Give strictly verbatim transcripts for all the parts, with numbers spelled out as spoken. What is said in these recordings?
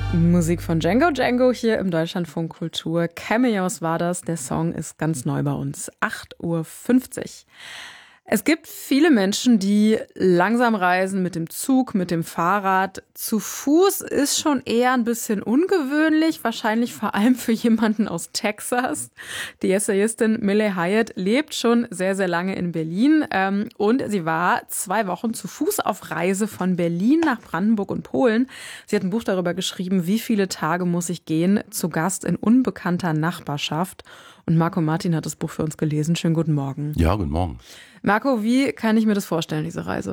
Musik von Django Django hier im Deutschlandfunk Kultur. Cameos war das. Der Song ist ganz neu bei uns. acht Uhr fünfzig. Es gibt viele Menschen, die langsam reisen mit dem Zug, mit dem Fahrrad. Zu Fuß ist schon eher ein bisschen ungewöhnlich, wahrscheinlich vor allem für jemanden aus Texas. Die Essayistin Miley Hyatt lebt schon sehr, sehr lange in Berlin ähm, und sie war zwei Wochen zu Fuß auf Reise von Berlin nach Brandenburg und Polen. Sie hat ein Buch darüber geschrieben, wie viele Tage muss ich gehen, zu Gast in unbekannter Nachbarschaft. Und Marco Martin hat das Buch für uns gelesen. Schönen guten Morgen. Ja, guten Morgen. Marco, wie kann ich mir das vorstellen, diese Reise?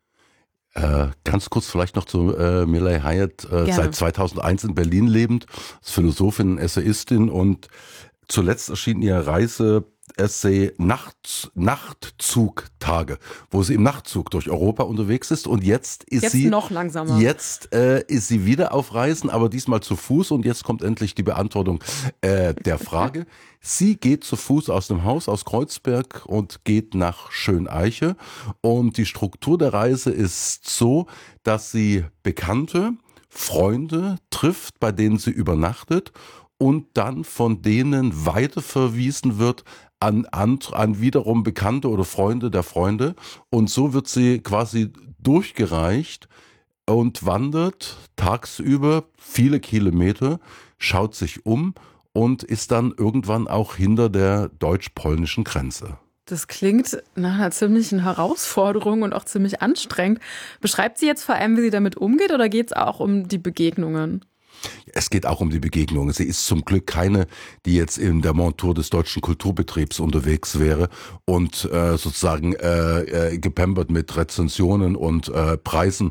Äh, ganz kurz vielleicht noch zu äh, Miley Hyatt, äh, seit zweitausendeins in Berlin lebend, ist Philosophin, Essayistin und zuletzt erschien ihr Reise-Essay Nacht, Nachtzugtage, wo sie im Nachtzug durch Europa unterwegs ist und jetzt ist jetzt sie noch langsamer. Jetzt äh, ist sie wieder auf Reisen, aber diesmal zu Fuß und jetzt kommt endlich die Beantwortung äh, der Frage. Sie geht zu Fuß aus dem Haus aus Kreuzberg und geht nach Schöneiche und die Struktur der Reise ist so, dass sie Bekannte, Freunde trifft, bei denen sie übernachtet und dann von denen weiterverwiesen wird an, an, an wiederum Bekannte oder Freunde der Freunde. Und so wird sie quasi durchgereicht und wandert tagsüber viele Kilometer, schaut sich um und ist dann irgendwann auch hinter der deutsch-polnischen Grenze. Das klingt nach einer ziemlichen Herausforderung und auch ziemlich anstrengend. Beschreibt sie jetzt vor allem, wie sie damit umgeht, oder geht es auch um die Begegnungen? Es geht auch um die Begegnungen. Sie ist zum Glück keine, die jetzt in der Montur des deutschen Kulturbetriebs unterwegs wäre und äh, sozusagen äh, äh, gepampert mit Rezensionen und äh, Preisen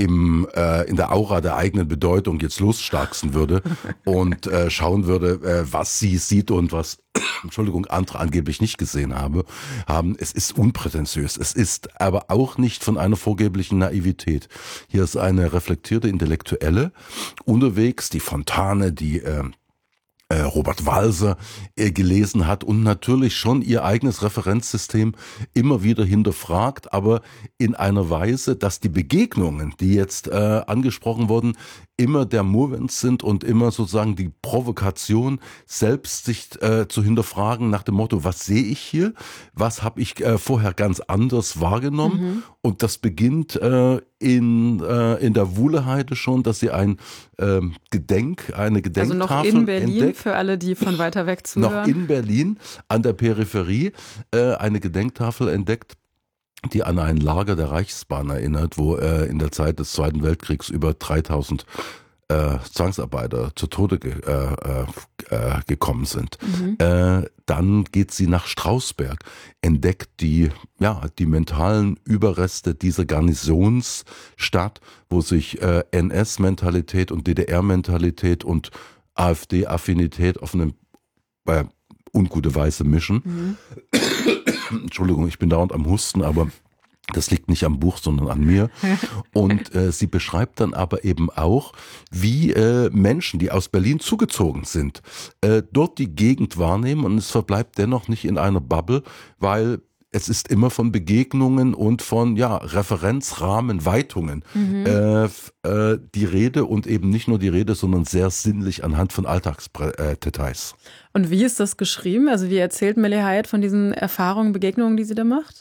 im äh, in der Aura der eigenen Bedeutung jetzt losstarksen würde und äh, schauen würde, äh, was sie sieht und was Entschuldigung, andere angeblich nicht gesehen habe, haben. Es ist unprätentiös. Es ist aber auch nicht von einer vorgeblichen Naivität. Hier ist eine reflektierte Intellektuelle unterwegs, die Fontane, die äh, äh, Robert Walser äh, gelesen hat und natürlich schon ihr eigenes Referenzsystem immer wieder hinterfragt, aber in einer Weise, dass die Begegnungen, die jetzt äh, angesprochen wurden, immer der Movens sind und immer sozusagen die Provokation, selbst sich äh, zu hinterfragen nach dem Motto, was sehe ich hier, was habe ich äh, vorher ganz anders wahrgenommen, mhm. Und das beginnt äh, in äh, in der Wuhleheide schon, dass sie ein ähm, Gedenk, eine Gedenktafel entdeckt. Also noch in Berlin, entdeckt. Für alle, die von weiter weg zuhören. Noch in Berlin, an der Peripherie, äh, eine Gedenktafel entdeckt, die an ein Lager der Reichsbahn erinnert, wo äh, in der Zeit des Zweiten Weltkriegs über dreitausend äh, Zwangsarbeiter zu Tode ge äh, äh, gekommen sind. Mhm. Äh, dann geht sie nach Strausberg, entdeckt die, ja, die mentalen Überreste dieser Garnisonsstadt, wo sich äh, N S-Mentalität und D D R-Mentalität und AfD-Affinität auf eine äh, ungute Weise mischen. Mhm. Entschuldigung, ich bin dauernd am Husten, aber das liegt nicht am Buch, sondern an mir. Und äh, sie beschreibt dann aber eben auch, wie äh, Menschen, die aus Berlin zugezogen sind, äh, dort die Gegend wahrnehmen und es verbleibt dennoch nicht in einer Bubble, weil es ist immer von Begegnungen und von ja Referenzrahmen, Weitungen mhm. äh, äh, die Rede und eben nicht nur die Rede, sondern sehr sinnlich anhand von Alltagsdetails. Und wie ist das geschrieben? Also wie erzählt Miley Hyatt von diesen Erfahrungen, Begegnungen, die sie da macht?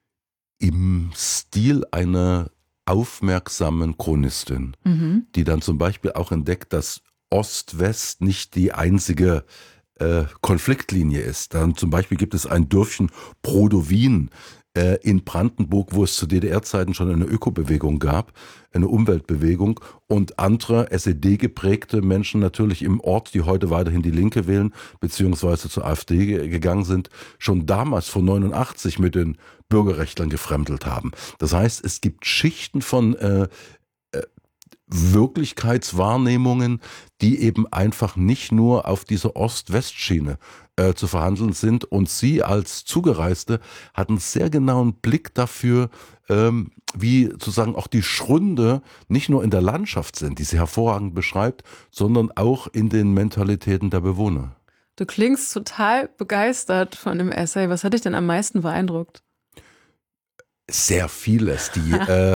Im Stil einer aufmerksamen Chronistin, mhm. die dann zum Beispiel auch entdeckt, dass Ost-West nicht die einzige äh, Konfliktlinie ist. Dann zum Beispiel gibt es ein Dörfchen Prodowin äh, in Brandenburg, wo es zu D D R-Zeiten schon eine Ökobewegung gab, eine Umweltbewegung und andere S E D-geprägte Menschen natürlich im Ort, die heute weiterhin die Linke wählen, beziehungsweise zur AfD ge gegangen sind, schon damals vor neunundachtzig mit den Bürgerrechtlern gefremdelt haben. Das heißt, es gibt Schichten von äh, äh, Wirklichkeitswahrnehmungen, die eben einfach nicht nur auf dieser Ost-West-Schiene äh, zu verhandeln sind. Und sie als Zugereiste hat einen sehr genauen Blick dafür, ähm, wie sozusagen auch die Schründe nicht nur in der Landschaft sind, die sie hervorragend beschreibt, sondern auch in den Mentalitäten der Bewohner. Du klingst total begeistert von dem Essay. Was hat dich denn am meisten beeindruckt? Sehr vieles. Die, äh,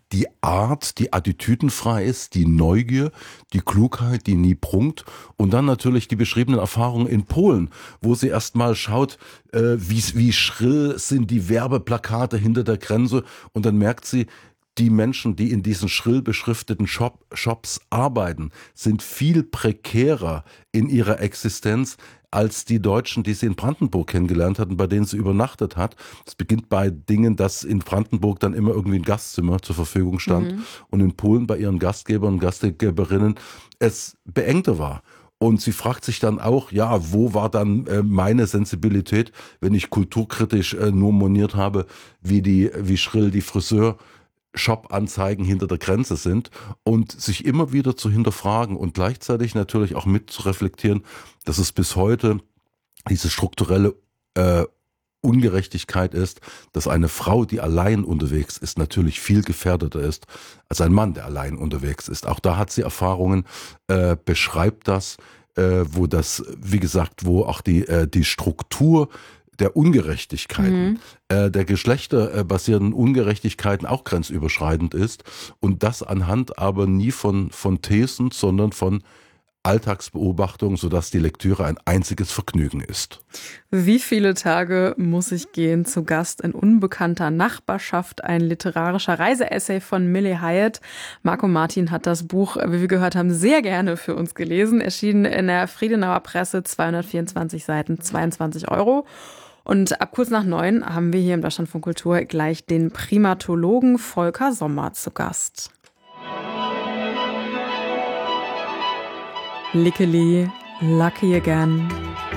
die Art, die attitüdenfrei ist, die Neugier, die Klugheit, die nie prunkt und dann natürlich die beschriebenen Erfahrungen in Polen, wo sie erstmal schaut, äh, wie, wie schrill sind die Werbeplakate hinter der Grenze und dann merkt sie, die Menschen, die in diesen schrill beschrifteten Shop, Shops arbeiten, sind viel prekärer in ihrer Existenz als die Deutschen, die sie in Brandenburg kennengelernt hatten, bei denen sie übernachtet hat. Es beginnt bei Dingen, dass in Brandenburg dann immer irgendwie ein Gastzimmer zur Verfügung stand mhm. und in Polen bei ihren Gastgebern und Gastgeberinnen es beengter war. Und sie fragt sich dann auch, ja, wo war dann äh, meine Sensibilität, wenn ich kulturkritisch äh, nur moniert habe, wie die, wie schrill die Friseur Shop-Anzeigen hinter der Grenze sind und sich immer wieder zu hinterfragen und gleichzeitig natürlich auch mit zu reflektieren, dass es bis heute diese strukturelle äh, Ungerechtigkeit ist, dass eine Frau, die allein unterwegs ist, natürlich viel gefährdeter ist als ein Mann, der allein unterwegs ist. Auch da hat sie Erfahrungen, äh, beschreibt das, äh, wo das, wie gesagt, wo auch die, äh, die Struktur der Ungerechtigkeiten, mhm. äh, der geschlechterbasierten Ungerechtigkeiten auch grenzüberschreitend ist und das anhand aber nie von, von Thesen, sondern von Alltagsbeobachtung, sodass die Lektüre ein einziges Vergnügen ist. Wie viele Tage muss ich gehen? Zu Gast in unbekannter Nachbarschaft, ein literarischer Reiseessay von Millie Hyatt. Marco Martin hat das Buch, wie wir gehört haben, sehr gerne für uns gelesen. Erschienen in der Friedenauer Presse, zweihundertvierundzwanzig Seiten, zweiundzwanzig Euro. Und ab kurz nach neun haben wir hier im Deutschlandfunk Kultur gleich den Primatologen Volker Sommer zu Gast. Lickeli, Lucky Again.